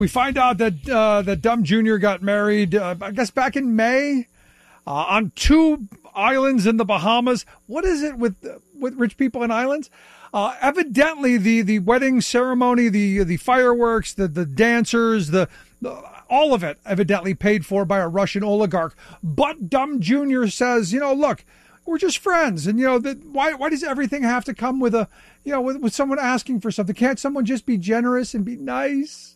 We find out that Dumb Jr. got married, I guess, back in May on 2 islands in the Bahamas. What is it with rich people and islands? Evidently, the wedding ceremony, the fireworks, the dancers, all of it evidently paid for by a Russian oligarch. But Dumb Jr. says, look, we're just friends, and why does everything have to come with with someone asking for something? Can't someone just be generous and be nice?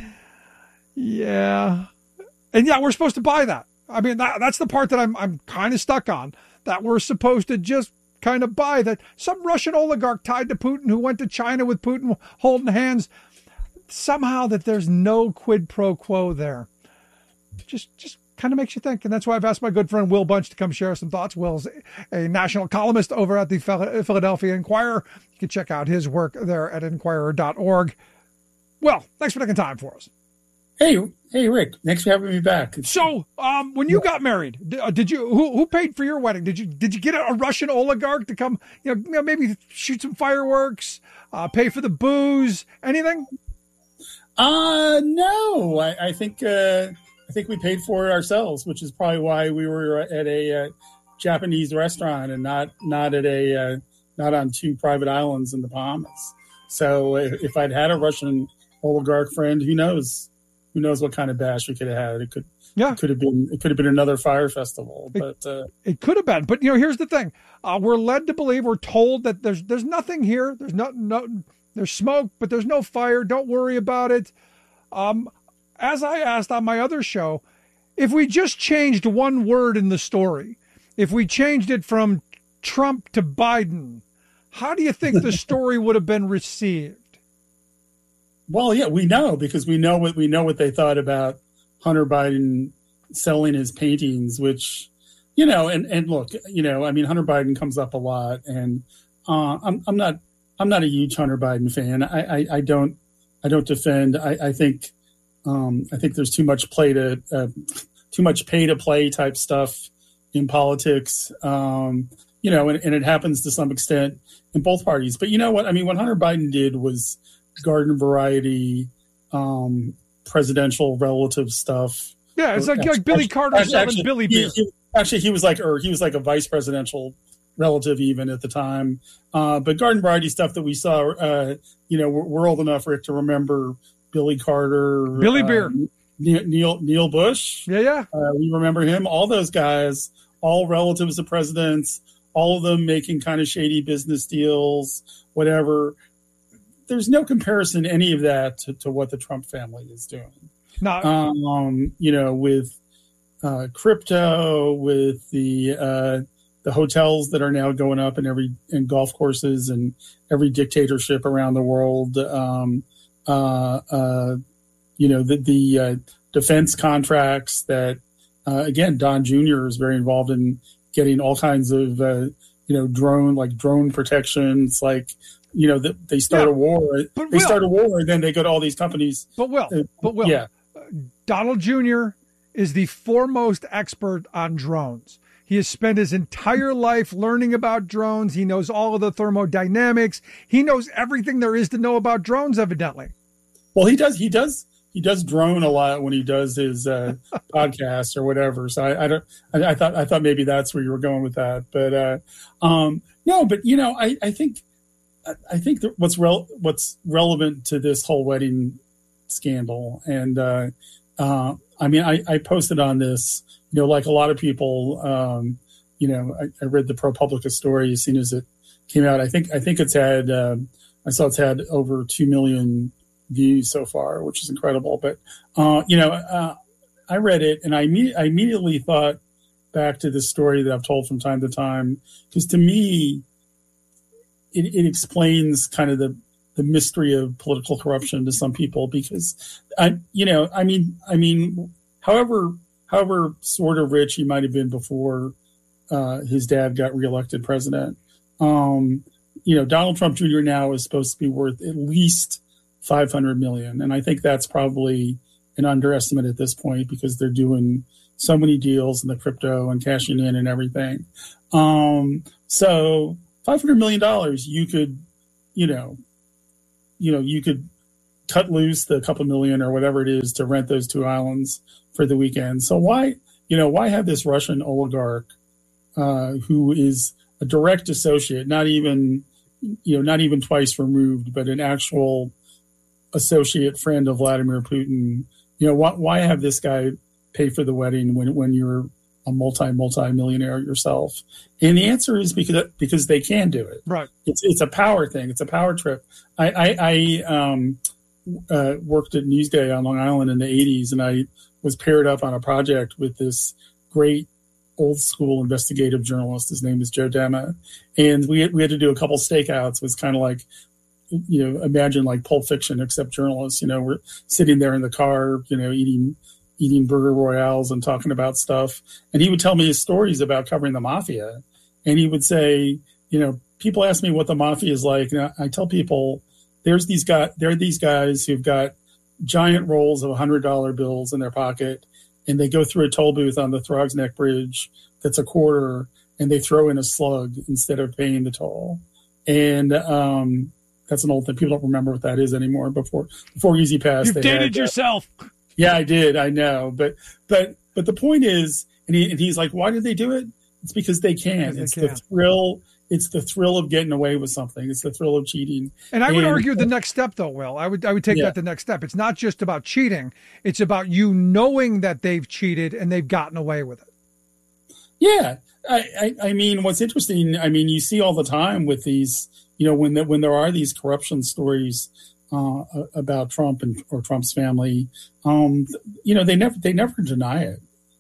Yeah. And we're supposed to buy that. I mean, that's the part that I'm kind of stuck on, that we're supposed to just kind of buy that some Russian oligarch tied to Putin who went to China with Putin holding hands, somehow that there's no quid pro quo there. Just kind of makes you think. And that's why I've asked my good friend Will Bunch to come share some thoughts. Will's a national columnist over at the Philadelphia Inquirer. You can check out his work there at inquirer.org. Well, thanks for taking time for us. Hey, Rick. Thanks for having me back. So, when you got married, did you who paid for your wedding? Did you get a Russian oligarch to come? Maybe shoot some fireworks, pay for the booze, anything? No. I think we paid for it ourselves, which is probably why we were at a Japanese restaurant and not on 2 private islands in the Bahamas. So if I'd had a Russian oligarch friend, who knows what kind of bash we could have had. It could have been another fire festival, but it could have been. But here's the thing: we're led to believe, we're told that there's nothing here. There's there's smoke, but there's no fire. Don't worry about it. As I asked on my other show, if we just changed one word in the story, if we changed it from Trump to Biden, how do you think the story would have been received? Well, yeah, we know, because we know what they thought about Hunter Biden selling his paintings, which, and look, I mean, Hunter Biden comes up a lot, and I'm not a huge Hunter Biden fan. I don't defend. I think there's too much pay to play type stuff in politics. And it happens to some extent in both parties. But you know what? I mean, what Hunter Biden did was garden variety presidential relative stuff. Yeah, it's like Billy Carter selling Billy beer. He was like a vice presidential relative even at the time. But garden variety stuff that we saw, we're old enough, Rick, to remember Billy Carter, Billy Beer, Neil Bush. Yeah. We remember him. All those guys, all relatives of presidents, all of them making kind of shady business deals, whatever. There's no comparison, any of that, to what the Trump family is doing. No. With crypto, with the hotels that are now going up in golf courses and every dictatorship around the world. The defense contracts that, again, Don Jr. is very involved in getting all kinds of, drone protections, they start a war. They start a war, and then they go to all these companies. But Will, yeah. Donald Jr. is the foremost expert on drones. He has spent his entire life learning about drones. He knows all of the thermodynamics. He knows everything there is to know about drones, evidently. Well, he does drone a lot when he does his podcast or whatever. So I thought maybe that's where you were going with that. But no, but I think that what's relevant to this whole wedding scandal, and I posted on this, like a lot of people, I read the ProPublica story as soon as it came out. I think it's had, I saw it's had over 2 million views so far, which is incredible. But I read it, and I immediately thought back to this story that I've told from time to time, because to me, it explains kind of the mystery of political corruption to some people, because however sort of rich he might have been before his dad got reelected president, Donald Trump Jr. now is supposed to be worth at least $500 million, and I think that's probably an underestimate at this point, because they're doing so many deals in the crypto and cashing in and everything. So $500 million, you could cut loose the couple million or whatever it is to rent those two islands for the weekend. So why have this Russian oligarch who is a direct associate, not even twice removed, but an actual associate friend of Vladimir Putin? Why have this guy pay for the wedding when you're a multi-millionaire yourself? And the answer is because they can do it. Right. It's a power thing. It's a power trip. I worked at Newsday on Long Island in the 80s, and I was paired up on a project with this great old school investigative journalist. His name is Joe Dema. And we had to do a couple stakeouts. It was kind of like, imagine like Pulp Fiction, except journalists. We're sitting there in the car, eating burger royales and talking about stuff. And he would tell me his stories about covering the mafia. And he would say, people ask me what the mafia is like. And I tell people, there are these guys who've got giant rolls of $100 bills in their pocket, and they go through a toll booth on the Throgs Neck Bridge that's a quarter, and they throw in a slug instead of paying the toll. And that's an old thing. People don't remember what that is anymore. Before Easy Pass, you've dated yourself. Yeah, I did. I know, but the point is, and he's like, why did they do it? It's because they can. It's the thrill. It's the thrill of getting away with something. It's the thrill of cheating. And I would argue the next step, though, Will. I would take that the next step. It's not just about cheating. It's about you knowing that they've cheated and they've gotten away with it. Yeah. I mean, what's interesting, you see all the time with these, when there are these corruption stories about Trump or Trump's family, they never deny it.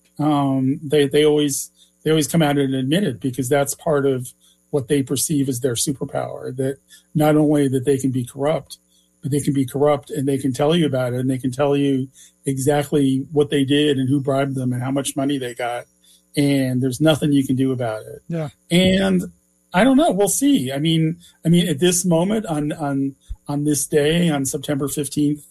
They always come out and admit it, because that's part of what they perceive as their superpower, that not only that they can be corrupt, but they can be corrupt and they can tell you about it, and they can tell you exactly what they did and who bribed them and how much money they got. And there's nothing you can do about it. Yeah. And I don't know. We'll see. I mean, at this moment on this day, on September 15th,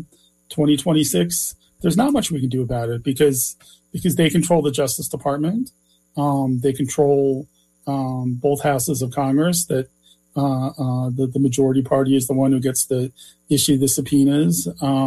2026, there's not much we can do about it because they control the Justice Department. They control both houses of Congress. That the majority party is the one who gets to issue the subpoenas.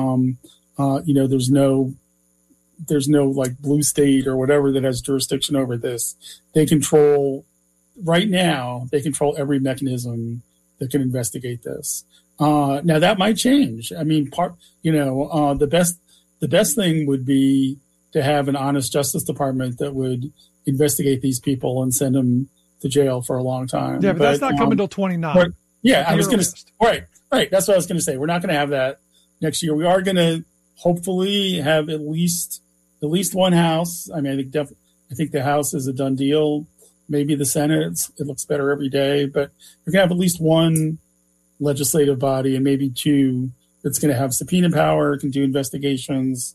There's no like blue state or whatever that has jurisdiction over this. They control right now. They control every mechanism that can investigate this. Now that might change. I mean, the best thing would be to have an honest Justice Department that would investigate these people and send them to jail for a long time. Yeah, but that's not coming until 29. Yeah, I was going to. Right. That's what I was going to say. We're not going to have that next year. We are going to hopefully have at least one House. I mean, I think the House is a done deal. Maybe the Senate. It looks better every day, but we're going to have at least one legislative body and maybe two that's going to have subpoena power, can do investigations.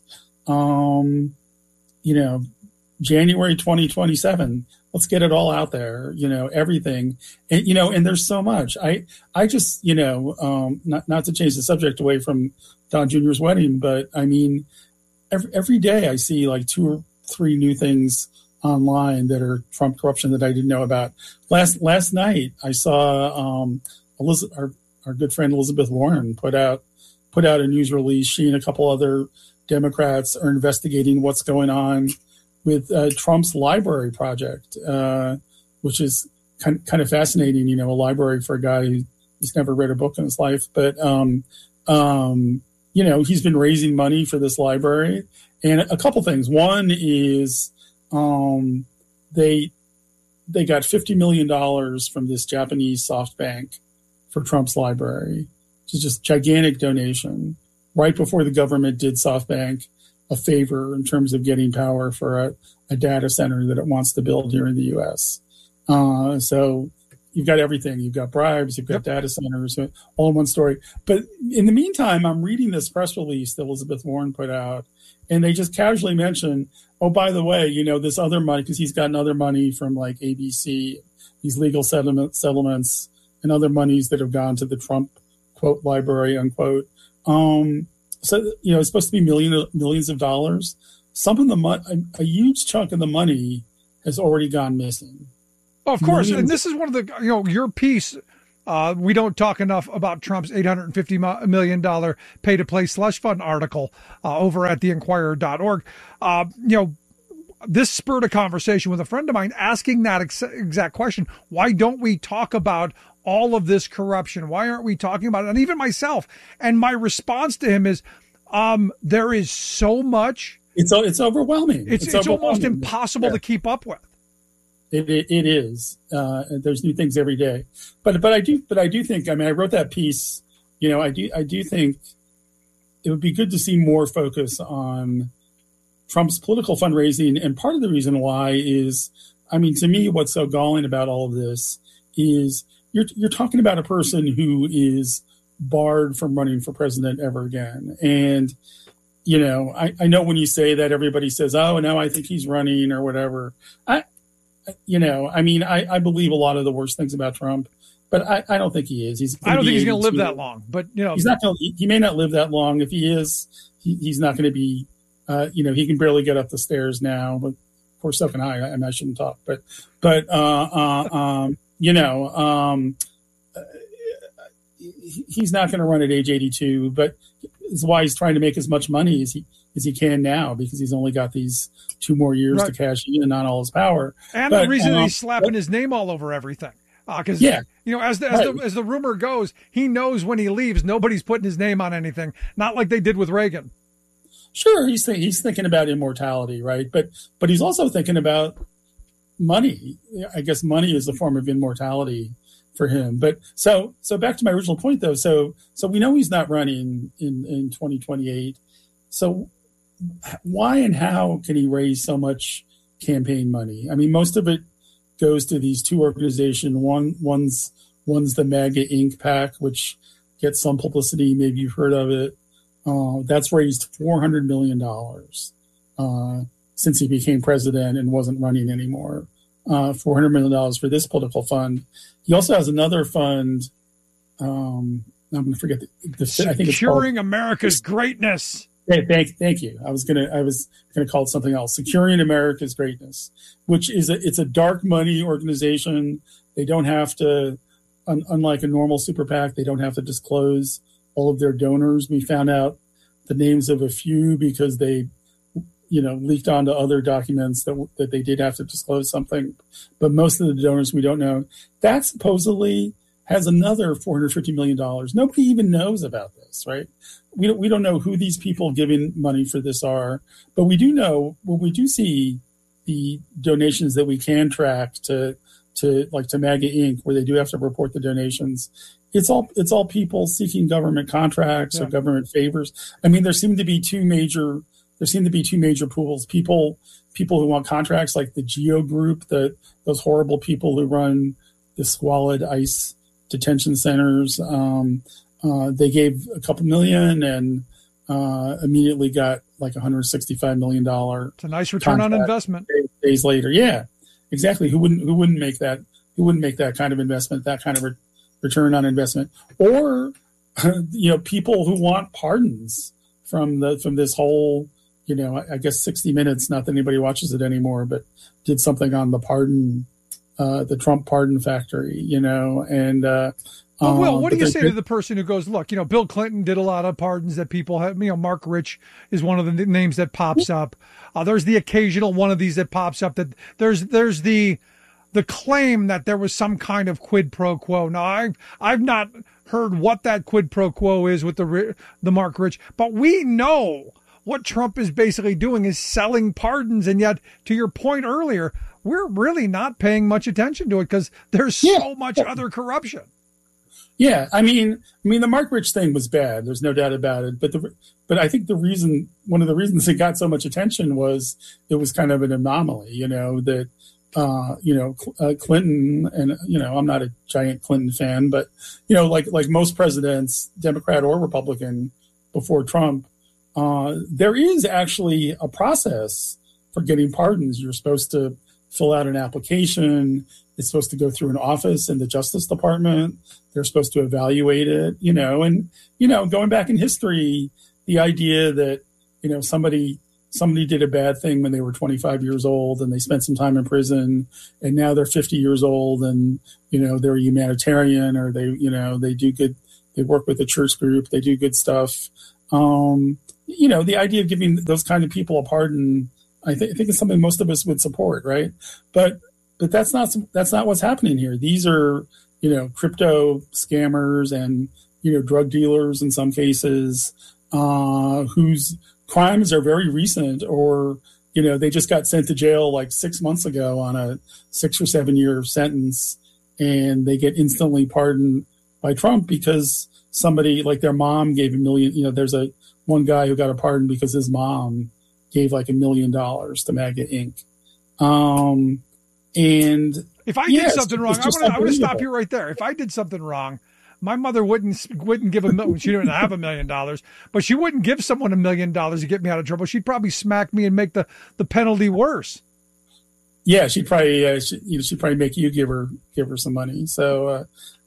January 2027. Let's get it all out there, everything. And, and there's so much. I just, not to change the subject away from Don Jr.'s wedding, but I mean, every day I see like 2 or 3 new things online that are Trump corruption that I didn't know about. Last night I saw our good friend Elizabeth Warren put out a news release. She and a couple other Democrats are investigating what's going on with Trump's library project, which is kind of fascinating. A library for a guy who's never read a book in his life, but he's been raising money for this library. And a couple things. One is they got $50 million from this Japanese SoftBank for Trump's library, which is just gigantic donation. Right before the government did SoftBank a favor in terms of getting power for a data center that it wants to build here in the U.S. So you've got everything. You've got bribes, you've got data centers, all in one story. But in the meantime, I'm reading this press release that Elizabeth Warren put out, and they just casually mention, oh, by the way, this other money, because he's gotten other money from like ABC, these legal settlements and other monies that have gone to the Trump, quote, library, unquote. So, it's supposed to be millions of dollars. Some of the money, a huge chunk of the money has already gone missing. Oh, of course. And this is one of the, your piece We don't talk enough about Trump's $850 million pay-to-play slush fund article over at theinquirer.org. This spurred a conversation with a friend of mine asking that exact question. Why don't we talk about all of this corruption? Why aren't we talking about it? And even myself. And my response to him is, there is so much. It's overwhelming. It's almost impossible to keep up with. It is. There's new things every day. But I do think, I mean, I wrote that piece, I do think it would be good to see more focus on Trump's political fundraising. And part of the reason why is, I mean, to me, what's so galling about all of this is you're talking about a person who is barred from running for president ever again. And, I know when you say that, everybody says, oh, now I think he's running or whatever. I believe a lot of the worst things about Trump, but I don't think he is. I don't think he's going to live that long, but he's not going to, he may not live that long. If he is, he's not going to be, he can barely get up the stairs now, but of course, so can I. I mean, I shouldn't talk, but he's not going to run at age 82, but it's why he's trying to make as much money as he can now, because he's only got these 2 more years to cash in on all his power. And the reason that he's slapping his name all over everything. Because, as the rumor goes, he knows when he leaves, nobody's putting his name on anything. Not like they did with Reagan. Sure, he's thinking about immortality, right? But he's also thinking about money. I guess money is a form of immortality for him. But so back to my original point, though. So we know he's not running in 2028. So why and how can he raise so much campaign money? I mean, most of it goes to these 2 organizations. One's the MAGA Inc. PAC, which gets some publicity. Maybe you've heard of it. That's raised $400 million since he became president and wasn't running anymore. $400 million for this political fund. He also has another fund. I'm going to forget I think it's called Securing America's Greatness. Thank you. I was gonna call it something else. Securing America's Greatness, which is it's a dark money organization. They don't have to, unlike a normal super PAC, they don't have to disclose all of their donors. We found out the names of a few because they, leaked onto other documents that they did have to disclose something. But most of the donors we don't know. That supposedly has another $450 million. Nobody even knows about this, right? We don't know who these people giving money for this are, but we do know, we do see the donations that we can track to MAGA Inc., where they do have to report the donations. It's all people seeking government contracts or government favors. I mean, there seem to be two major pools. People who want contracts, like the Geo Group, those horrible people who run the squalid ICE detention centers. They gave a couple million and immediately got like $165 million. It's a nice return on investment. Days later, yeah, exactly. Who wouldn't make that? Who wouldn't make that kind of investment? That kind of return on investment, or people who want pardons from this whole. I guess 60 Minutes. Not that anybody watches it anymore, but did something on the pardon, the Trump pardon factory. And. Will, what do you say to the person who goes, look, Bill Clinton did a lot of pardons that people have, Mark Rich is one of the names that pops up. There's the occasional one of these that pops up, that there's the claim that there was some kind of quid pro quo. Now, I've not heard what that quid pro quo is with the Mark Rich, but we know what Trump is basically doing is selling pardons. And yet, to your point earlier, we're really not paying much attention to it because there's so much other corruption. Yeah, I mean, the Mark Rich thing was bad. There's no doubt about it. But I think one of the reasons it got so much attention was it was kind of an anomaly. That Clinton, and I'm not a giant Clinton fan, but like most presidents, Democrat or Republican, before Trump, there is actually a process for getting pardons. You're supposed to fill out an application. It's supposed to go through an office in the Justice Department. They're supposed to evaluate it, and going back in history, the idea that, somebody somebody did a bad thing when they were 25 years old and they spent some time in prison, and now they're 50 years old and, they're a humanitarian, or they do good. They work with a church group. They do good stuff. The idea of giving those kind of people a pardon, I think is something most of us would support, right? But that's not what's happening here. These are, crypto scammers and, drug dealers in some cases, whose crimes are very recent, or, they just got sent to jail like 6 months ago on a 6 or 7 year sentence, and they get instantly pardoned by Trump because somebody, like their mom, gave $1 million. There's one guy who got a pardon because his mom gave like $1 million to MAGA Inc. And if I did something wrong, I want to stop you right there. If I did something wrong, my mother wouldn't give she didn't have $1 million, but she wouldn't give someone $1 million to get me out of trouble. She'd probably smack me and make the penalty worse. Yeah, she'd probably make you give her some money. So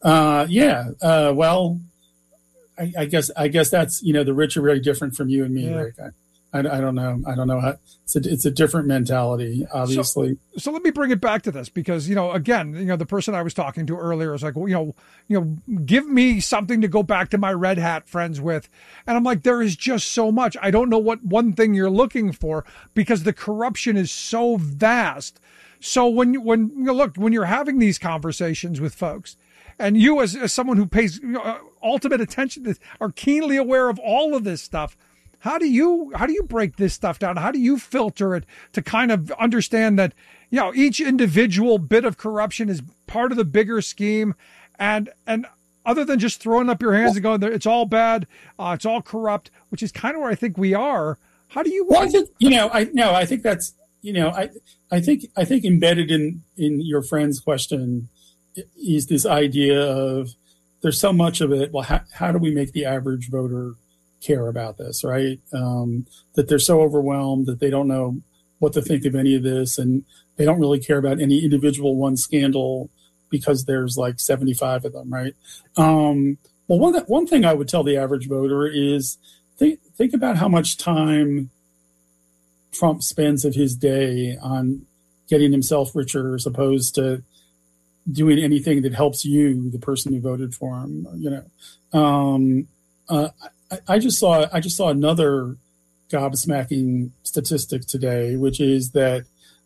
well, I guess that's, the rich are very different from you and me, Rick. I don't know how it's a different mentality, obviously. So let me bring it back to this because, again, the person I was talking to earlier was like, well, give me something to go back to my red hat friends with. And I'm like, there is just so much. I don't know what one thing you're looking for because the corruption is so vast. So when you're having these conversations with folks, and you as someone who pays ultimate attention to this, are keenly aware of all of this stuff, how do you break this stuff down? How do you filter it to kind of understand that each individual bit of corruption is part of the bigger scheme, and other than just throwing up your hands and going, it's all bad, it's all corrupt, which is kind of where I think we are. How do you? Well, I think I think that's I think embedded in your friend's question is this idea of there's so much of it. Well, how do we make the average voter care about this, right? That they're so overwhelmed that they don't know what to think of any of this, and they don't really care about any individual one scandal because there's like 75 of them, right? Well, one thing I would tell the average voter is think about how much time Trump spends of his day on getting himself richer as opposed to doing anything that helps you, the person who voted for him. I just saw another gobsmacking statistic today, which is that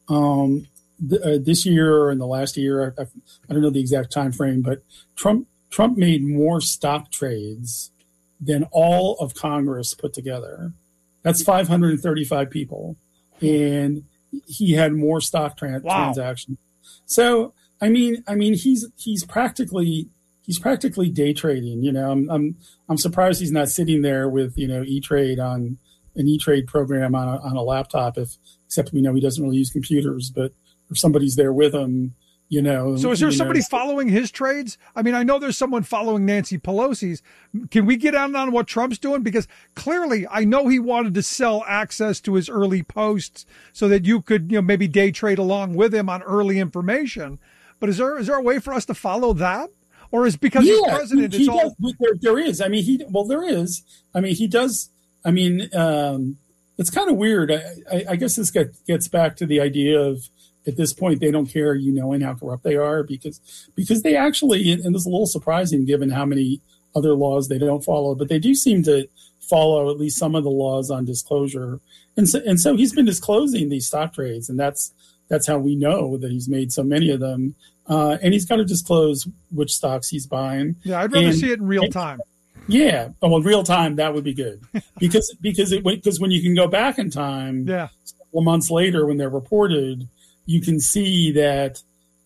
this year and the last year, I don't know the exact time frame, but Trump made more stock trades than all of Congress put together. That's 535 people, and he had more stock transactions. So I mean, he's practically day trading. I'm surprised he's not sitting there with E-Trade on an E-Trade program on a laptop. Except he doesn't really use computers, but if somebody's there with him, So is there somebody following his trades? I mean, I know there's someone following Nancy Pelosi's. Can we get out on what Trump's doing? Because clearly, I know he wanted to sell access to his early posts so that you could, maybe day trade along with him on early information. But is there a way for us to follow that? Or is because he's president, it's all... There is. I mean, there is. I mean, he does. I mean, it's kind of weird. I guess this gets back to the idea of, at this point, they don't care knowing how corrupt they are because they actually, and this is a little surprising given how many other laws they don't follow, but they do seem to follow at least some of the laws on disclosure. And so he's been disclosing these stock trades, and that's how we know that he's made so many of them. And he's got to disclose which stocks he's buying. Yeah, I'd rather see it in real time. Yeah, well, real time, that would be good because when you can go back in time, several months later when they're reported, you can see that,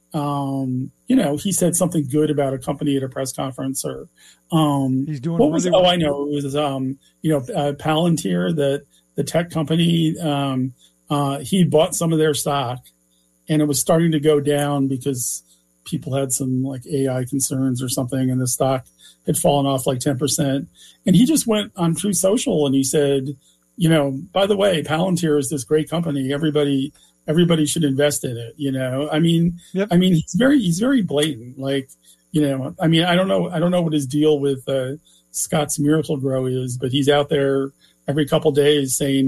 he said something good about a company at a press conference, or he's doing. What was it? Oh, I know. It was Palantir, the tech company. He bought some of their stock, and it was starting to go down because people had some like AI concerns or something, and the stock had fallen off like 10%. And he just went on Truth Social and he said, by the way, Palantir is this great company. Everybody should invest in it. I mean, he's very blatant. Like, I mean, I don't know what his deal with Scott's Miracle Grow is, but he's out there every couple days saying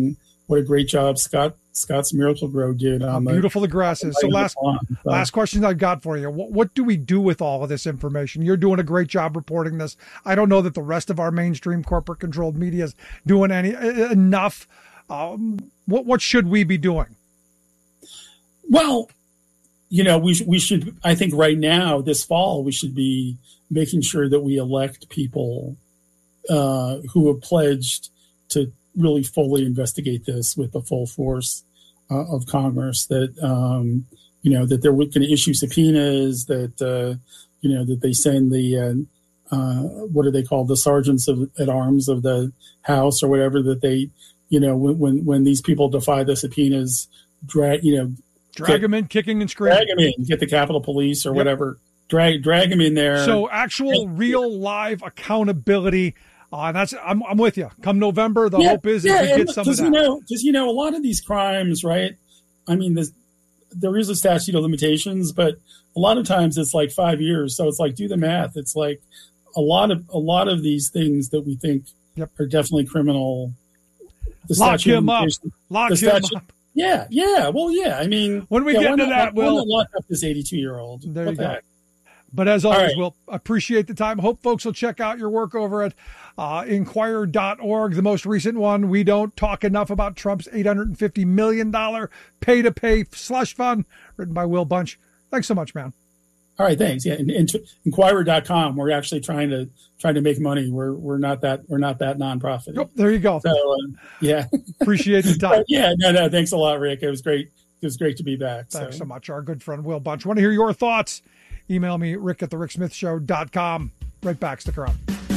what a great job Scott's Miracle-Gro did on beautiful the grass is. So last question I've got for you. What do we do with all of this information? You're doing a great job reporting this. I don't know that the rest of our mainstream corporate controlled media is doing enough. What should we be doing? Well, we should, I think right now, this fall, we should be making sure that we elect people who have pledged to really fully investigate this with the full force of Congress, that, that they're going to issue subpoenas, that, that they send the, what do they call the sergeants at arms of the House or whatever, that they, when these people defy the subpoenas, drag them in, kicking and screaming. Drag them in, get the Capitol Police or whatever, drag them in there. So actual, real, live accountability. I'm with you. Come November, the hope is that we get some of that. Because a lot of these crimes, right? I mean, there is a statute of limitations, but a lot of times it's like 5 years. So it's like, do the math. It's like a lot of these things that we think are definitely criminal. Lock him up. Lock him up. Yeah. Well, yeah. I mean, when we get into that, we'll lock up this 82-year-old. There you go. But as always, we'll appreciate the time. Hope folks will check out your work over at Inquirer.org, the most recent one. We don't talk enough about Trump's $850 million pay-to-pay slush fund, written by Will Bunch. Thanks so much, man. All right, thanks. Yeah, and Inquirer.com. We're actually trying to make money. We're not that nonprofit. Yep, there you go. So yeah, appreciate the time. No. Thanks a lot, Rick. It was great. It was great to be back. Thanks so much. Our good friend Will Bunch. Want to hear your thoughts? Email me, rick@thericksmithshow.com. Right back. Stick around.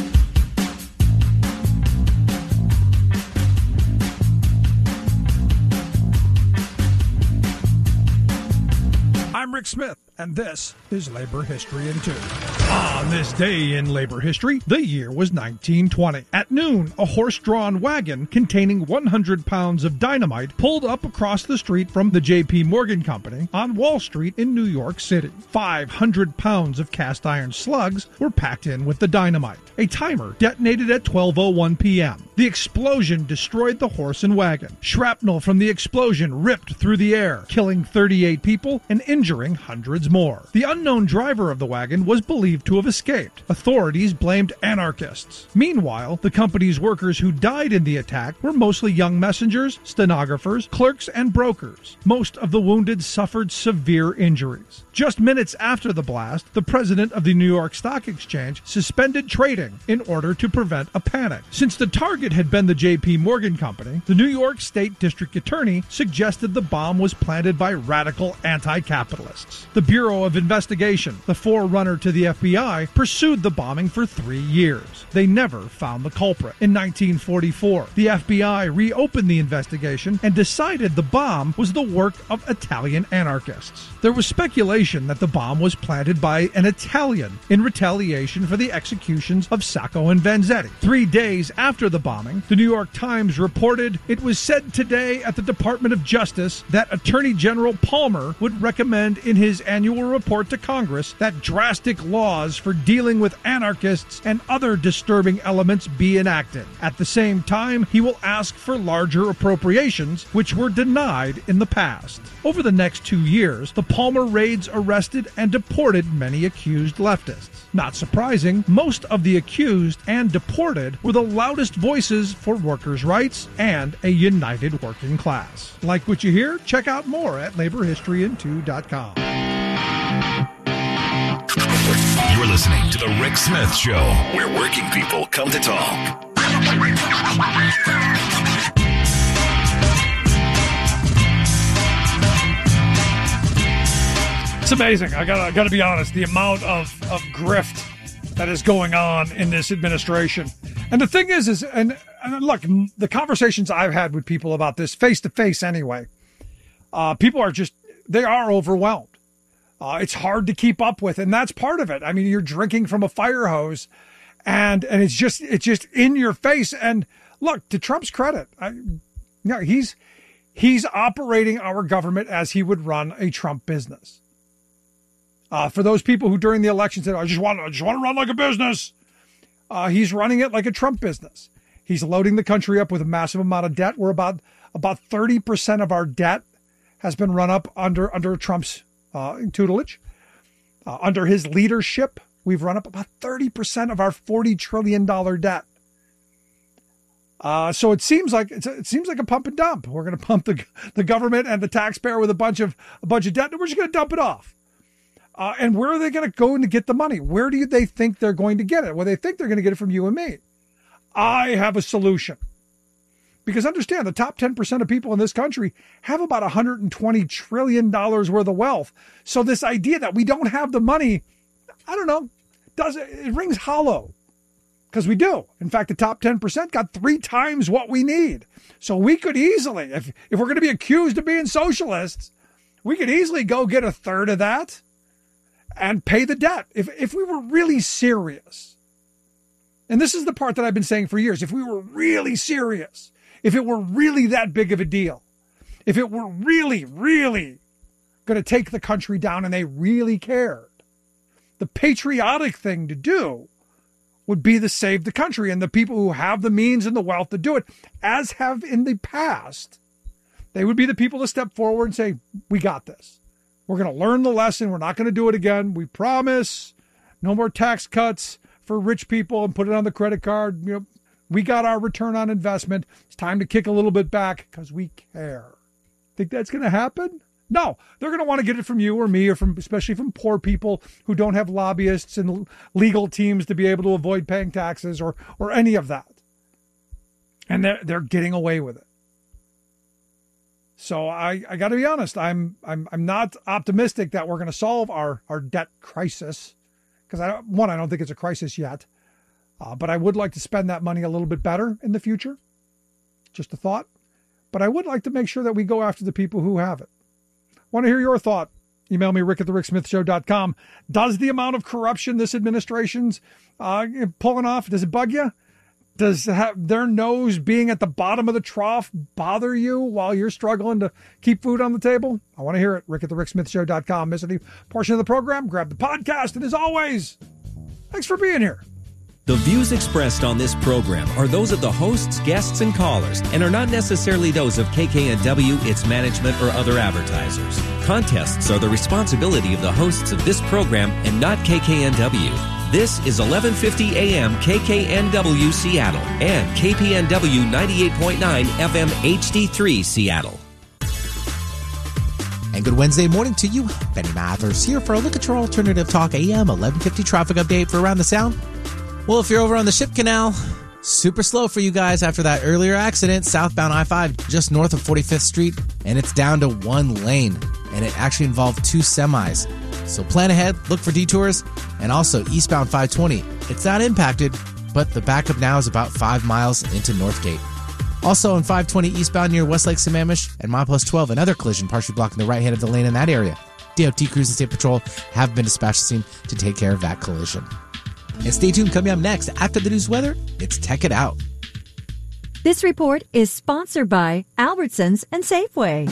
I'm Rick Smith, and this is Labor History in 2. On this day in labor history, the year was 1920. At noon, a horse-drawn wagon containing 100 pounds of dynamite pulled up across the street from the J.P. Morgan Company on Wall Street in New York City. 500 pounds of cast iron slugs were packed in with the dynamite. A timer detonated at 12:01 p.m. The explosion destroyed the horse and wagon. Shrapnel from the explosion ripped through the air, killing 38 people and injuring hundreds more. The unknown driver of the wagon was believed to have escaped. Authorities blamed anarchists. Meanwhile, the company's workers who died in the attack were mostly young messengers, stenographers, clerks, and brokers. Most of the wounded suffered severe injuries. Just minutes after the blast, the president of the New York Stock Exchange suspended trading in order to prevent a panic. Since the target had been the J.P. Morgan Company, the New York State District Attorney suggested the bomb was planted by radical anti-capitalists. The Bureau of Investigation, the forerunner to the FBI, pursued the bombing for 3 years. They never found the culprit. In 1944, the FBI reopened the investigation and decided the bomb was the work of Italian anarchists. There was speculation that the bomb was planted by an Italian in retaliation for the executions of Sacco and Vanzetti. 3 days after the bombing, the New York Times reported, "It was said today at the Department of Justice that Attorney General Palmer would recommend in his annual report to Congress that drastic laws for dealing with anarchists and other disturbing elements be enacted. At the same time, he will ask for larger appropriations, which were denied in the past." Over the next 2 years, the Palmer raids arrested and deported many accused leftists. Not surprising, most of the accused and deported were the loudest voices for workers' rights and a united working class. Like what you hear? Check out more at laborhistoryin2.com. You're listening to The Rick Smith Show, where working people come to talk. It's amazing. I gotta be honest. The amount of grift that is going on in this administration, and the thing is and look, the conversations I've had with people about this face to face, anyway, people are they are overwhelmed. It's hard to keep up with, and that's part of it. I mean, you're drinking from a fire hose, and it's just in your face. And look, to Trump's credit, he's operating our government as he would run a Trump business. For those people who during the election said, I just want to run like a business, he's running it like a Trump business. He's loading the country up with a massive amount of debt. We're about about 30% of our debt has been run up under Trump's tutelage. Under his leadership, we've run up about 30% of our $40 trillion debt. So it seems like a pump and dump. We're going to pump the government and the taxpayer with a bunch of debt, and we're just going to dump it off. And where are they going to go to get the money? Where do they think they're going to get it? Well, they think they're going to get it from you and me. I have a solution. Because understand, the top 10% of people in this country have about $120 trillion worth of wealth. So this idea that we don't have the money, I don't know, it rings hollow. Because we do. In fact, the top 10% got 3 times what we need. So we could easily, if we're going to be accused of being socialists, we could easily go get a third of that and pay the debt. If we were really serious, and this is the part that I've been saying for years, if we were really serious, if it were really that big of a deal, if it were really, really going to take the country down and they really cared, the patriotic thing to do would be to save the country, and the people who have the means and the wealth to do it, as have in the past, they would be the people to step forward and say, we got this. We're going to learn the lesson. We're not going to do it again. We promise. No more tax cuts for rich people and put it on the credit card. You know, we got our return on investment. It's time to kick a little bit back because we care. Think that's going to happen? No, they're going to want to get it from you or me, or especially from poor people who don't have lobbyists and legal teams to be able to avoid paying taxes or any of that. And they're getting away with it. So I got to be honest, I'm not optimistic that we're going to solve our debt crisis, because I don't think it's a crisis yet. But I would like to spend that money a little bit better in the future. Just a thought. But I would like to make sure that we go after the people who have it. Want to hear your thought? Email me, rick@thericksmithshow.com. Does the amount of corruption this administration's pulling off, does it bug you? Does their nose being at the bottom of the trough bother you while you're struggling to keep food on the table? I want to hear it. rick@thericksmithshow.com. Miss any portion of the program? Grab the podcast. And as always, thanks for being here. The views expressed on this program are those of the hosts, guests, and callers, and are not necessarily those of KKNW, its management, or other advertisers. Contests are the responsibility of the hosts of this program and not KKNW. This is 1150 AM KKNW Seattle and KPNW 98.9 FM HD3 Seattle. And good Wednesday morning to you. Benny Mathers here for a look at your alternative talk AM 1150 traffic update for Around the Sound. Well, if you're over on the Ship Canal, super slow for you guys after that earlier accident, southbound I-5 just north of 45th Street, and it's down to 1 lane, and it actually involved 2 semis. So plan ahead, look for detours, and also eastbound 520. It's not impacted, but the backup now is about 5 miles into Northgate. Also on 520 eastbound near Westlake Sammamish and MilePlus 12, another collision partially blocking the right hand of the lane in that area. DOT crews and State Patrol have been dispatched to the scene to take care of that collision. And stay tuned, coming up next, after the news weather, it's Tech It Out. This report is sponsored by Albertsons and Safeway.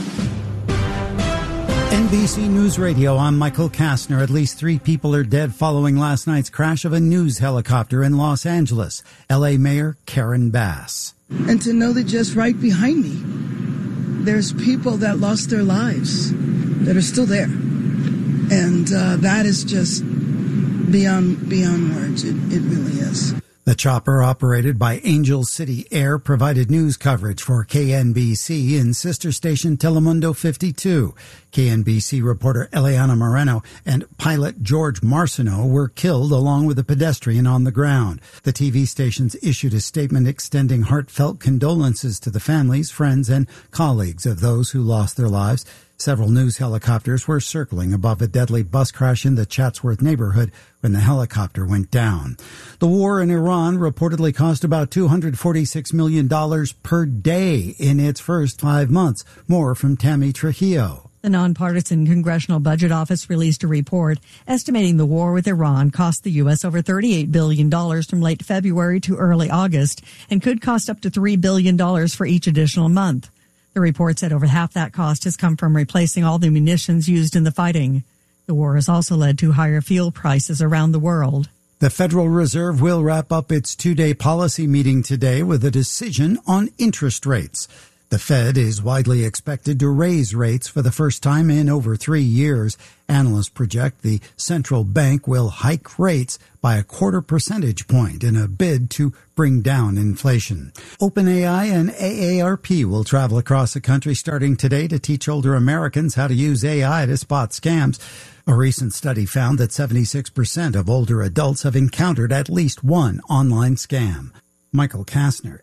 NBC News Radio, I'm Michael Kastner. At least 3 people are dead following last night's crash of a news helicopter in Los Angeles. L.A. Mayor Karen Bass. And to know that just right behind me, there's people that lost their lives that are still there. And that is just beyond words. It really is. The chopper, operated by Angel City Air, provided news coverage for KNBC in sister station Telemundo 52. KNBC reporter Eliana Moreno and pilot George Marciano were killed along with a pedestrian on the ground. The TV stations issued a statement extending heartfelt condolences to the families, friends, and colleagues of those who lost their lives. Several news helicopters were circling above a deadly bus crash in the Chatsworth neighborhood when the helicopter went down. The war in Iran reportedly cost about $246 million per day in its first 5 months. More from Tammy Trujillo. The nonpartisan Congressional Budget Office released a report estimating the war with Iran cost the U.S. over $38 billion from late February to early August and could cost up to $3 billion for each additional month. The report said over half that cost has come from replacing all the munitions used in the fighting. The war has also led to higher fuel prices around the world. The Federal Reserve will wrap up its 2-day policy meeting today with a decision on interest rates. The Fed is widely expected to raise rates for the first time in over 3 years. Analysts project the central bank will hike rates by a 0.25 percentage point in a bid to bring down inflation. OpenAI and AARP will travel across the country starting today to teach older Americans how to use AI to spot scams. A recent study found that 76% of older adults have encountered at least one online scam. Michael Kastner,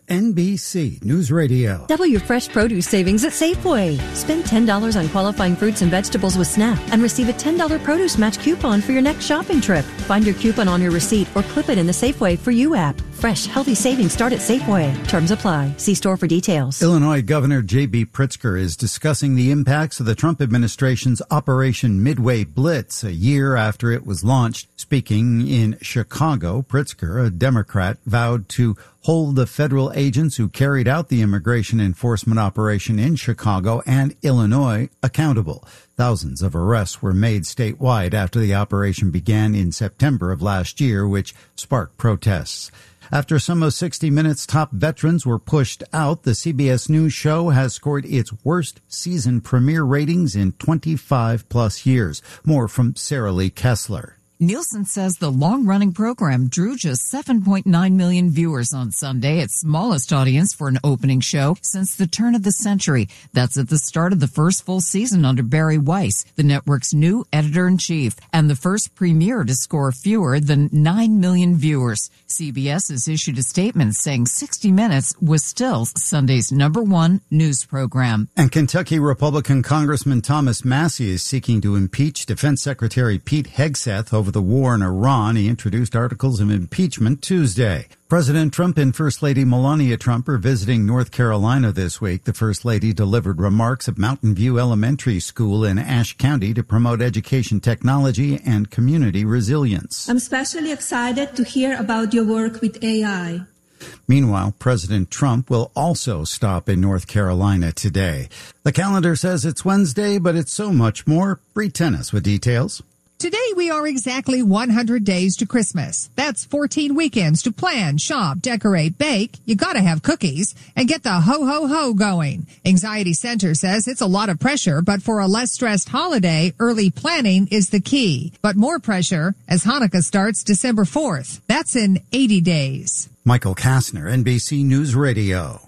NBC News Radio. Double your fresh produce savings at Safeway. Spend $10 on qualifying fruits and vegetables with SNAP and receive a $10 produce match coupon for your next shopping trip. Find your coupon on your receipt or clip it in the Safeway For You app. Fresh, healthy savings start at Safeway. Terms apply. See store for details. Illinois Governor J.B. Pritzker is discussing the impacts of the Trump administration's Operation Midway Blitz a year after it was launched. Speaking in Chicago, Pritzker, a Democrat, vowed to hold the federal agents who carried out the immigration enforcement operation in Chicago and Illinois accountable. Thousands of arrests were made statewide after the operation began in September of last year, which sparked protests. After some of 60 Minutes' top veterans were pushed out, the CBS News show has scored its worst season premiere ratings in 25-plus years. More from Sarah Lee Kessler. Nielsen says the long-running program drew just 7.9 million viewers on Sunday, its smallest audience for an opening show since the turn of the century. That's at the start of the first full season under Barry Weiss, the network's new editor-in-chief, and the first premiere to score fewer than 9 million viewers. CBS has issued a statement saying 60 Minutes was still Sunday's #1 news program. And Kentucky Republican Congressman Thomas Massie is seeking to impeach Defense Secretary Pete Hegseth over the war in Iran. He introduced articles of impeachment Tuesday. President Trump and First Lady Melania Trump are visiting North Carolina this week. The First Lady delivered remarks at Mountain View Elementary School in Ashe County to promote education technology and community resilience. I'm especially excited to hear about your work with AI. Meanwhile, President Trump will also stop in North Carolina today. The calendar says it's Wednesday, but it's so much more. Bree Tennis with details. Today we are exactly 100 days to Christmas. That's 14 weekends to plan, shop, decorate, bake. You gotta have cookies and get the ho-ho-ho going. Anxiety Center says it's a lot of pressure, but for a less stressed holiday, early planning is the key. But more pressure as Hanukkah starts December 4th. That's in 80 days. Michael Kastner, NBC News Radio.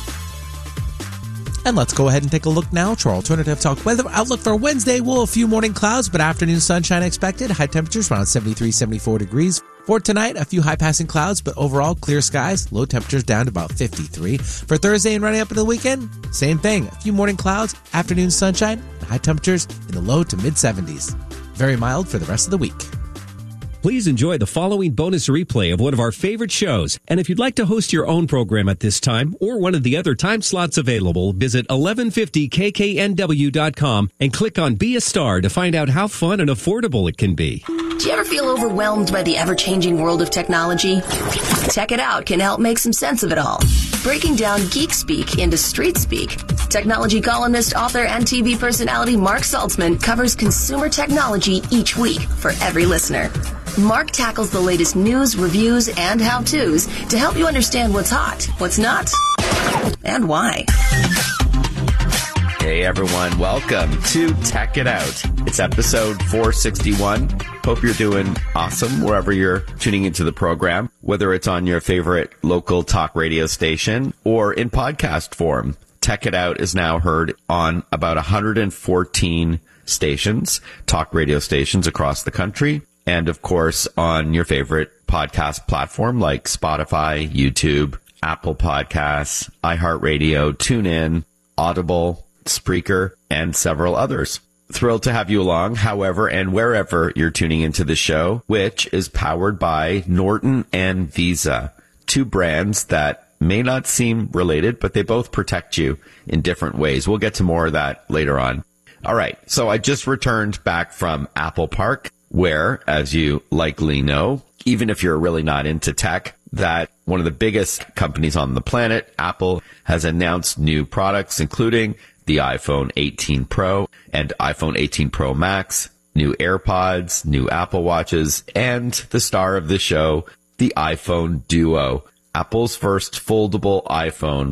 And let's go ahead and take a look now to our Alternative Talk weather outlook for Wednesday. We'll have a few morning clouds, but afternoon sunshine expected. High temperatures around 73, 74 degrees. For tonight, a few high-passing clouds, but overall clear skies. Low temperatures down to about 53. For Thursday and running up into the weekend, same thing. A few morning clouds, afternoon sunshine, and high temperatures in the low to mid-70s. Very mild for the rest of the week. Please enjoy the following bonus replay of one of our favorite shows. And if you'd like to host your own program at this time or one of the other time slots available, visit 1150kknw.com and click on Be a Star to find out how fun and affordable it can be. Do you ever feel overwhelmed by the ever-changing world of technology? Check It Out can help make some sense of it all. Breaking down geek speak into street speak. Technology columnist, author, and TV personality Mark Saltzman covers consumer technology each week for every listener. Mark tackles the latest news, reviews, and how-tos to help you understand what's hot, what's not, and why. Hey everyone, welcome to Tech It Out. It's episode 461. Hope you're doing awesome wherever you're tuning into the program, whether it's on your favorite local talk radio station or in podcast form. Tech It Out is now heard on about 114 stations, talk radio stations across the country. And, of course, on your favorite podcast platform like Spotify, YouTube, Apple Podcasts, iHeartRadio, TuneIn, Audible, Spreaker, and several others. Thrilled to have you along, however and wherever you're tuning into the show, which is powered by Norton and Visa, two brands that may not seem related, but they both protect you in different ways. We'll get to more of that later on. All right, so I just returned back from Apple Park, where, as you likely know, even if you're really not into tech, that one of the biggest companies on the planet, Apple, has announced new products, including the iPhone 18 Pro and iPhone 18 Pro Max, new AirPods, new Apple Watches, and the star of the show, the iPhone Duo, Apple's first foldable iPhone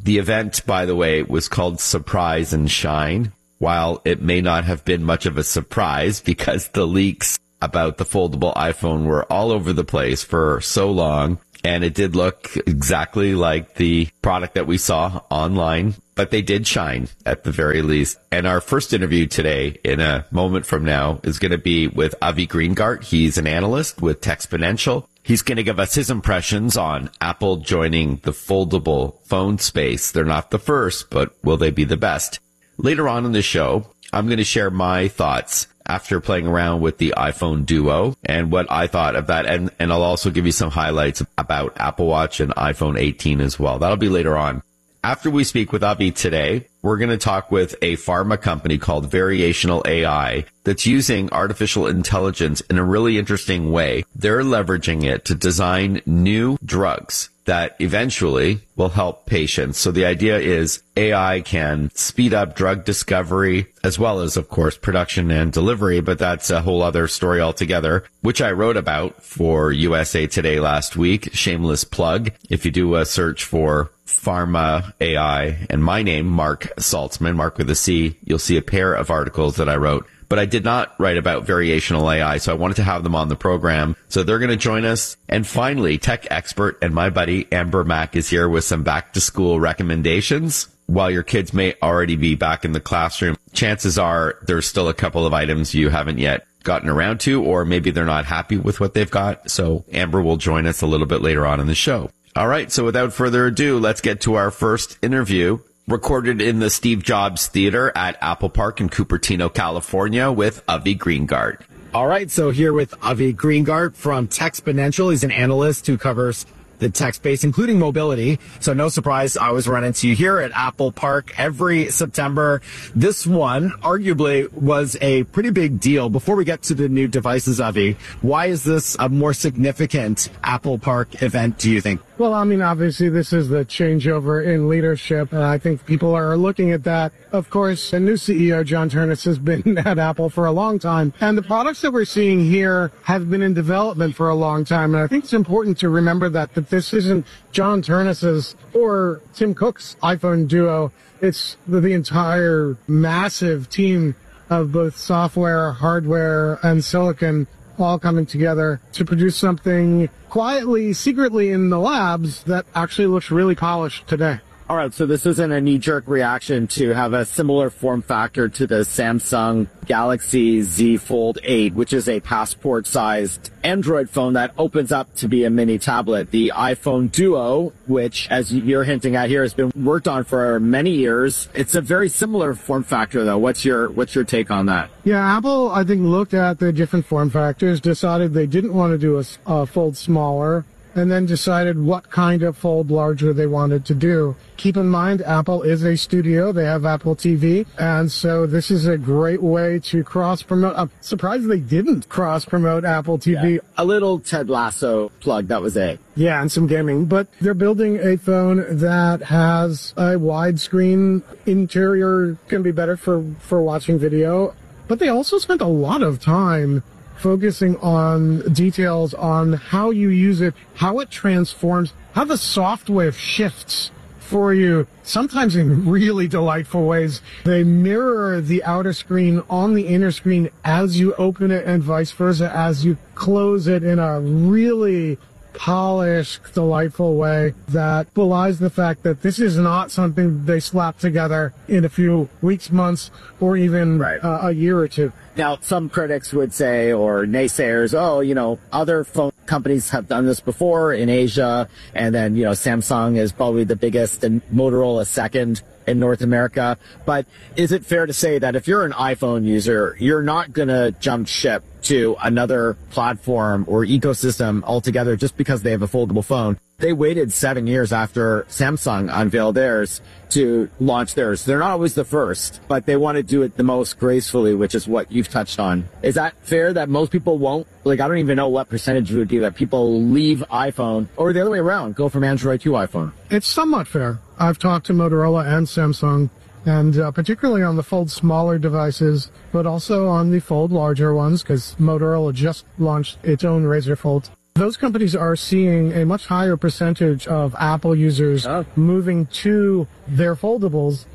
The event, by the way, was called Surprise and Shine. While it may not have been much of a surprise because the leaks about the foldable iPhone were all over the place for so long, and it did look exactly like the product that we saw online, but they did shine at the very least. And our first interview today, in a moment from now, is going to be with Avi Greengart. He's an analyst with Techsponential. He's going to give us his impressions on Apple joining the foldable phone space. They're not the first, but will they be the best? Later on in the show, I'm going to share my thoughts after playing around with the iPhone Duo and what I thought of that. And I'll also give you some highlights about Apple Watch and iPhone 18 as well. That'll be later on. After we speak with Avi today, we're going to talk with a pharma company called Variational AI that's using artificial intelligence in a really interesting way. They're leveraging it to design new drugs that eventually will help patients. So the idea is AI can speed up drug discovery as well as, of course, production and delivery, but that's a whole other story altogether, which I wrote about for USA Today last week. Shameless plug. If you do a search for Pharma AI and my name, Mark Saltzman, Mark with a C, you'll see a pair of articles that I wrote. But I did not write about Variational AI, so I wanted to have them on the program. So they're going to join us. And finally, tech expert and my buddy Amber Mack is here with some back-to-school recommendations. While your kids may already be back in the classroom, chances are there's still a couple of items you haven't yet gotten around to, or maybe they're not happy with what they've got. So Amber will join us a little bit later on in the show. All right, so without further ado, let's get to our first interview. Recorded in the Steve Jobs Theater at Apple Park in Cupertino, California, with Avi Greengart. All right, so here with Avi Greengart from Techsponential. He's an analyst who covers the tech space, including mobility. So no surprise, I always run into you here at Apple Park every September. This one arguably was a pretty big deal. Before we get to the new devices, Avi, why is this a more significant Apple Park event, do you think? Well, I mean, obviously, this is the changeover in leadership. I think people are looking at that. Of course, the new CEO, John Ternus, has been at Apple for a long time. And the products that we're seeing here have been in development for a long time. And I think it's important to remember that this isn't John Ternus's or Tim Cook's iPhone Duo. It's the entire massive team of both software, hardware, and silicon all coming together to produce something quietly, secretly in the labs that actually looks really polished today. All right, so this isn't a knee-jerk reaction to have a similar form factor to the Samsung Galaxy Z Fold 8, which is a passport-sized Android phone that opens up to be a mini tablet. The iPhone Duo, which, as you're hinting at here, has been worked on for many years. It's a very similar form factor, though. What's your take on that? Yeah, Apple, I think, looked at the different form factors, decided they didn't want to do a fold smaller, and then decided what kind of fold larger they wanted to do. Keep in mind, Apple is a studio. They have Apple TV. And so this is a great way to cross-promote. I'm surprised they didn't cross-promote Apple TV. Yeah. A little Ted Lasso plug, that was it. Yeah, and some gaming. But they're building a phone that has a widescreen interior, can be better for watching video. But they also spent a lot of time focusing on details on how you use it, how it transforms, how the software shifts for you, sometimes in really delightful ways. They mirror the outer screen on the inner screen as you open it and vice versa as you close it in a really polished, delightful way that belies the fact that this is not something they slap together in a few weeks, months, or even a year or two. Now, some critics would say, or naysayers, other phone companies have done this before in Asia, and then, Samsung is probably the biggest and Motorola second in North America. But is it fair to say that if you're an iPhone user, you're not going to jump ship to another platform or ecosystem altogether just because they have a foldable phone? They waited 7 years after Samsung unveiled theirs to launch theirs. They're not always the first, but they want to do it the most gracefully, which is what you've touched on. Is that fair that most people won't? I don't even know what percentage would be that people leave iPhone or the other way around, go from Android to iPhone. It's somewhat fair. I've talked to Motorola and Samsung, and particularly on the Fold smaller devices, but also on the Fold larger ones, because Motorola just launched its own Razr Fold. those companies are seeing a much higher percentage of Apple users moving to their foldables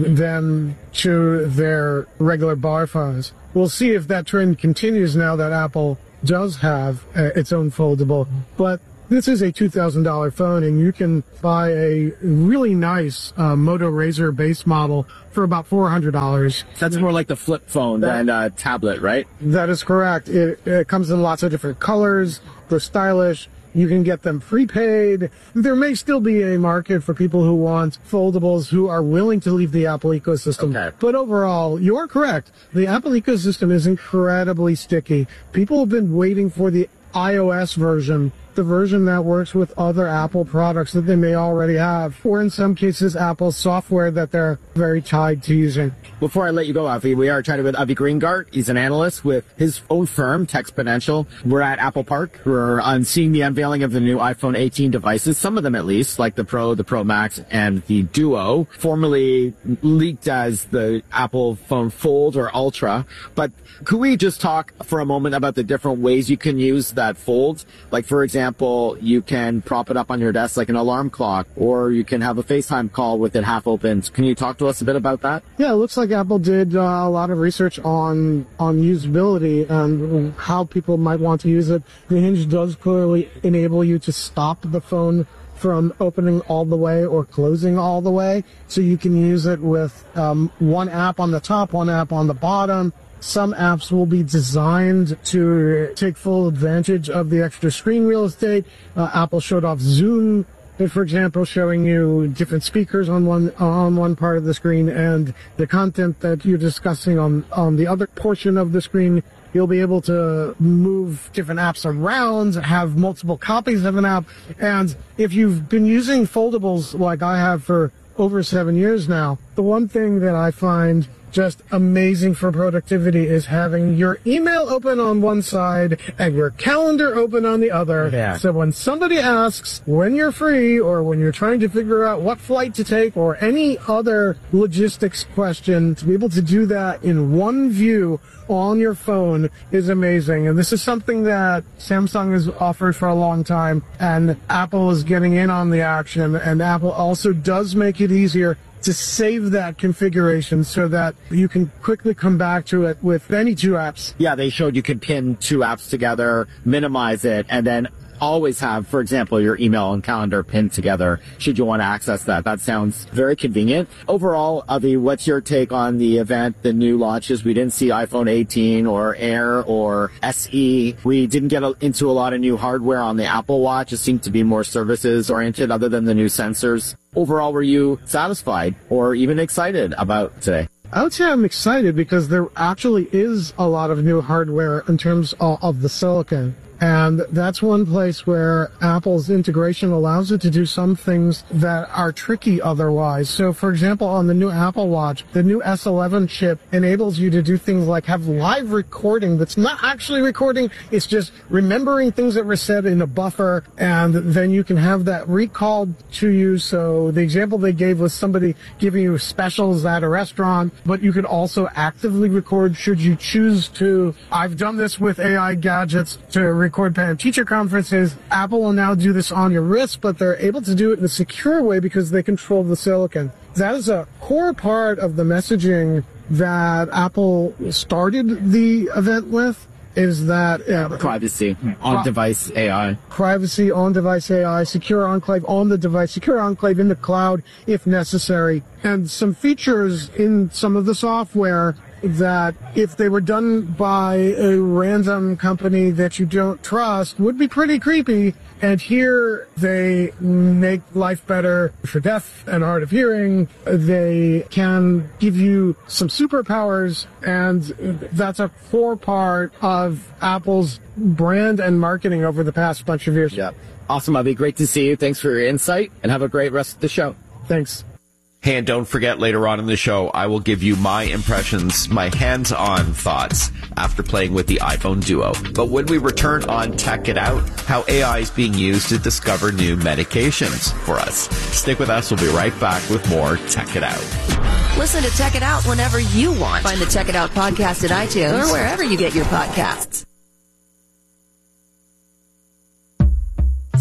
than to their regular bar phones. We'll see if that trend continues now that Apple does have its own foldable. But this is a $2,000 phone, and you can buy a really nice Moto Razr base model for about $400. That's more like the flip phone than a tablet, right? That is correct. It comes in lots of different colors. They're stylish. You can get them prepaid. There may still be a market for people who want foldables who are willing to leave the Apple ecosystem. Okay. But overall, you're correct. The Apple ecosystem is incredibly sticky. People have been waiting for the iOS version, the version that works with other Apple products that they may already have, or in some cases, Apple software that they're very tied to using. Before I let you go, Avi, we are chatting with Avi Greengart. He's an analyst with his own firm, Techsponential. We're at Apple Park. We're seeing the unveiling of the new iPhone 18 devices, some of them at least, like the Pro Max, and the Duo, formerly leaked as the Apple phone Fold or Ultra. But could we just talk for a moment about the different ways you can use that Fold? Like, for example, you can prop it up on your desk like an alarm clock, or you can have a FaceTime call with it half opened. Can you talk to us a bit about that? Yeah, it looks like Apple did a lot of research on usability and how people might want to use it. The Hinge does clearly enable you to stop the phone from opening all the way or closing all the way. So you can use it with one app on the top, one app on the bottom. Some apps will be designed to take full advantage of the extra screen real estate. Apple showed off Zoom, for example, showing you different speakers on one part of the screen, and the content that you're discussing on the other portion of the screen. You'll be able to move different apps around, have multiple copies of an app. And if you've been using foldables like I have for over 7 years now, the one thing that I find just amazing for productivity is having your email open on one side and your calendar open on the other. Yeah. So when somebody asks when you're free, or when you're trying to figure out what flight to take, or any other logistics question, to be able to do that in one view on your phone is amazing. And this is something that Samsung has offered for a long time, and Apple is getting in on the action. And Apple also does make it easier to save that configuration so that you can quickly come back to it with any two apps. Yeah, they showed you could pin two apps together, minimize it, and then always have, for example, your email and calendar pinned together should you want to access that. That sounds very convenient. Overall, Avi, what's your take on the event, the new launches? We didn't see iPhone 18 or Air or SE. We didn't get into a lot of new hardware on the Apple Watch. It seemed to be more services oriented other than the new sensors. Overall, were you satisfied or even excited about today? I would say I'm excited because there actually is a lot of new hardware in terms of the silicon. And that's one place where Apple's integration allows it to do some things that are tricky otherwise. So, for example, on the new Apple Watch, the new S11 chip enables you to do things like have live recording that's not actually recording. It's just remembering things that were said in a buffer, and then you can have that recalled to you. So the example they gave was somebody giving you specials at a restaurant, but you could also actively record should you choose to. I've done this with AI gadgets to record parent-teacher conferences. Apple will now do this on your wrist, but they're able to do it in a secure way because they control the silicon. That is a core part of the messaging that Apple started the event with, is that privacy on-device AI. Privacy on-device AI, secure enclave on the device, secure enclave in the cloud if necessary, and some features in some of the software that if they were done by a random company that you don't trust would be pretty creepy. And here they make life better for deaf and hard of hearing. They can give you some superpowers, and that's a core part of Apple's brand and marketing over the past bunch of years. Yeah. Awesome, Avi. Great to see you. Thanks for your insight, and have a great rest of the show. Thanks. Hey, and don't forget, later on in the show, I will give you my impressions, my hands-on thoughts after playing with the iPhone Duo. But when we return on Tech It Out, how AI is being used to discover new medications for us. Stick with us. We'll be right back with more Tech It Out. Listen to Tech It Out whenever you want. Find the Tech It Out podcast at iTunes or wherever you get your podcasts.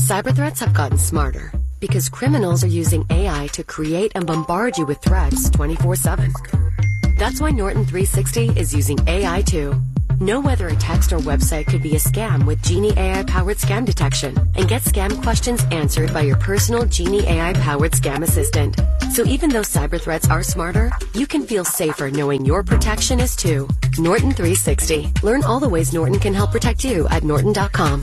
Cyber threats have gotten smarter because criminals are using AI to create and bombard you with threats 24/7. That's why Norton 360 is using AI too. Know whether a text or website could be a scam with Genie AI-powered scam detection, and get scam questions answered by your personal Genie AI-powered scam assistant. So even though cyber threats are smarter, you can feel safer knowing your protection is too. Norton 360. Learn all the ways Norton can help protect you at norton.com.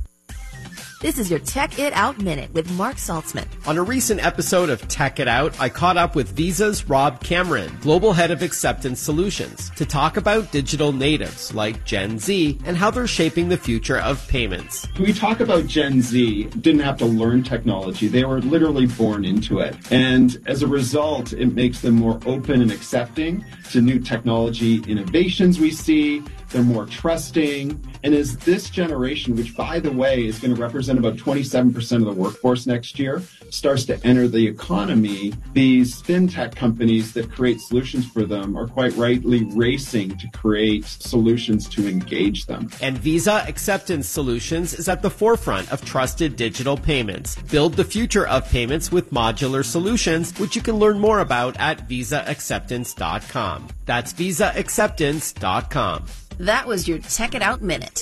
This is your Tech It Out Minute with Mark Saltzman. On a recent episode of Tech It Out, I caught up with Visa's Rob Cameron, Global Head of Acceptance Solutions, to talk about digital natives like Gen Z and how they're shaping the future of payments. We talk about Gen Z didn't have to learn technology. They were literally born into it. And as a result, it makes them more open and accepting to new technology innovations we see. They're more trusting. And as this generation, which, by the way, is going to represent about 27% of the workforce next year, starts to enter the economy, these fintech companies that create solutions for them are quite rightly racing to create solutions to engage them. And Visa Acceptance Solutions is at the forefront of trusted digital payments. Build the future of payments with modular solutions, which you can learn more about at visaacceptance.com. That's visaacceptance.com. That was your Tech It Out Minute.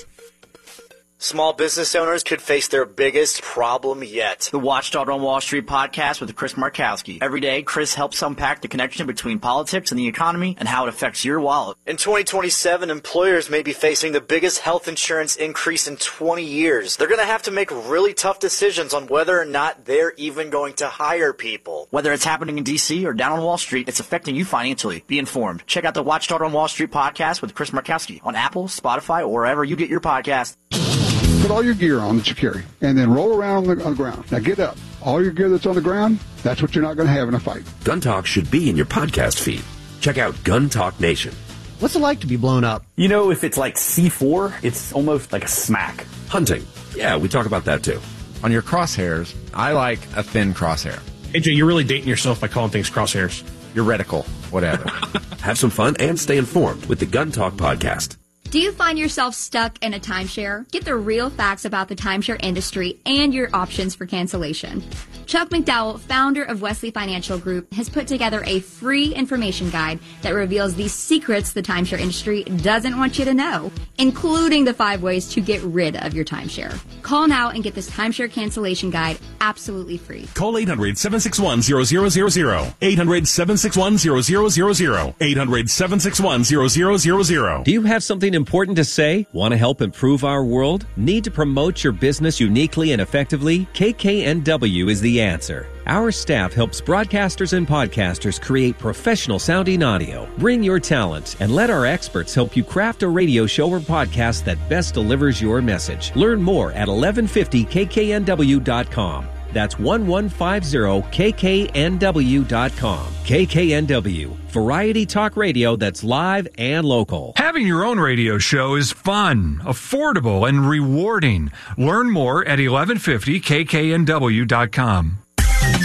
Small business owners could face their biggest problem yet. The Watchdog on Wall Street podcast with Chris Markowski. Every day, Chris helps unpack the connection between politics and the economy and how it affects your wallet. In 2027, employers may be facing the biggest health insurance increase in 20 years. They're going to have to make really tough decisions on whether or not they're even going to hire people. Whether it's happening in D.C. or down on Wall Street, it's affecting you financially. Be informed. Check out the Watchdog on Wall Street podcast with Chris Markowski on Apple, Spotify, or wherever you get your podcast. Put all your gear on that you carry, and then roll around on the ground. Now get up. All your gear that's on the ground, that's what you're not going to have in a fight. Gun Talk should be in your podcast feed. Check out Gun Talk Nation. What's it like to be blown up? You know, if it's like C4, it's almost like a smack. Hunting. Yeah, we talk about that too. On your crosshairs, I like a thin crosshair. AJ, you're really dating yourself by calling things crosshairs. Your reticle, whatever. Have some fun and stay informed with the Gun Talk podcast. Do you find yourself stuck in a timeshare? Get the real facts about the timeshare industry and your options for cancellation. Chuck McDowell, founder of Wesley Financial Group, has put together a free information guide that reveals the secrets the timeshare industry doesn't want you to know, including the 5 ways to get rid of your timeshare. Call now and get this timeshare cancellation guide absolutely free. Call 800-761-0000. 800-761-0000. 800-761-0000. Do you have something important to say? Want to help improve our world? Need to promote your business uniquely and effectively? KKNW is the answer. Our staff helps broadcasters and podcasters create professional sounding audio. Bring your talent and let our experts help you craft a radio show or podcast that best delivers your message. Learn more at 1150kknw.com. That's 1150kknw.com. KKNW, variety talk radio that's live and local. Having your own radio show is fun, affordable, and rewarding. Learn more at 1150kknw.com.